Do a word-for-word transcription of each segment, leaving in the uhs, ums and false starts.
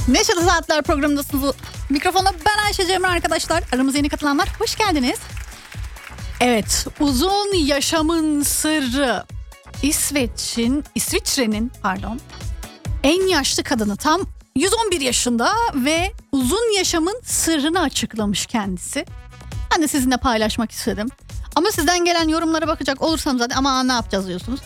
Neşeli Saatler programındasınız. Mikrofona ben Ayşe Cemre arkadaşlar. Aramıza yeni katılanlar hoş geldiniz. Evet, uzun yaşamın sırrı. İsveç'in, İsviçre'nin pardon, en yaşlı kadını tam yüz on bir yaşında ve uzun yaşamın sırrını açıklamış kendisi. Ben de sizinle paylaşmak istedim. Ama sizden gelen yorumlara bakacak olursam zaten ama ne yapacağız diyorsunuz.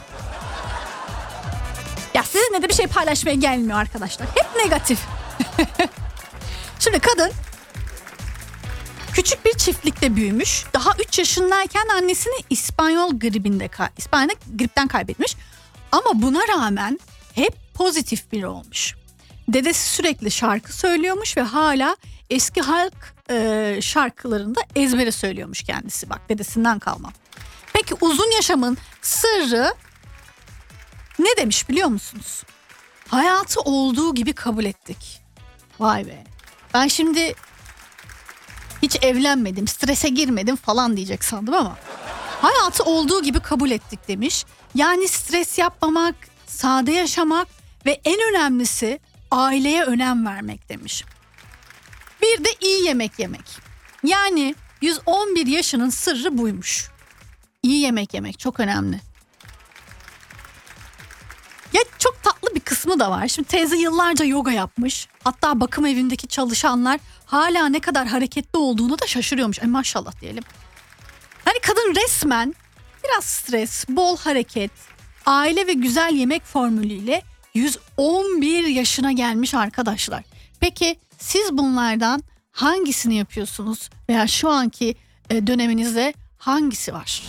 Ya sizinle de bir şey paylaşmaya gelmiyor arkadaşlar. Hep negatif. Şimdi kadın küçük bir çiftlikte büyümüş. Daha üç yaşındayken annesini İspanyol gribinde, İspanya'da gripten kaybetmiş. Ama buna rağmen hep pozitif biri olmuş. Dedesi sürekli şarkı söylüyormuş ve hala eski halk e, şarkılarında ezbere söylüyormuş kendisi. Bak, dedesinden kalma. Peki uzun yaşamın sırrı ne demiş biliyor musunuz? Hayatı olduğu gibi kabul ettik. Vay be. Ben şimdi hiç evlenmedim, strese girmedim falan diyecek sandım ama hayatı olduğu gibi kabul ettik demiş. Yani stres yapmamak, sade yaşamak ve en önemlisi aileye önem vermek demiş. Bir de iyi yemek yemek. Yani yüz on bir yaşının sırrı buymuş. İyi yemek yemek çok önemli. Ya çok tatlı bir kısmı da var. Şimdi teyze yıllarca yoga yapmış. Hatta bakım evindeki çalışanlar hala ne kadar hareketli olduğunu da şaşırıyormuş. Ay maşallah diyelim. Hani kadın resmen biraz stres, bol hareket, aile ve güzel yemek formülüyle yüz on bir yaşına gelmiş arkadaşlar. Peki siz bunlardan hangisini yapıyorsunuz veya şu anki döneminizde hangisi var?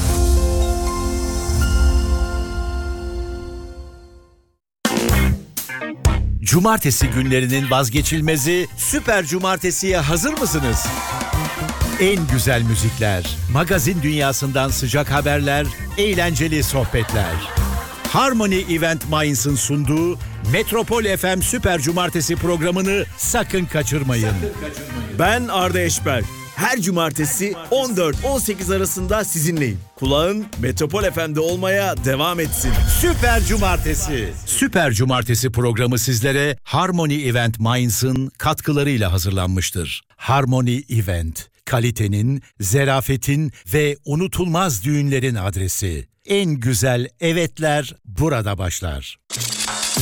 Cumartesi günlerinin vazgeçilmezi Süper Cumartesi'ye hazır mısınız? En güzel müzikler, magazin dünyasından sıcak haberler, eğlenceli sohbetler. Harmony Event Minds'ın sunduğu Metropol F M Süper Cumartesi programını sakın kaçırmayın. Sakın kaçırmayın. Ben Arda Eşber. Her cumartesi on dört on sekiz arasında sizinleyim. Kulağın Metropol F M'de olmaya devam etsin. Süper Cumartesi. Süper Cumartesi programı sizlere Harmony Event Minds'ın katkılarıyla hazırlanmıştır. Harmony Event, kalitenin, zerafetin ve unutulmaz düğünlerin adresi. En güzel evetler burada başlar.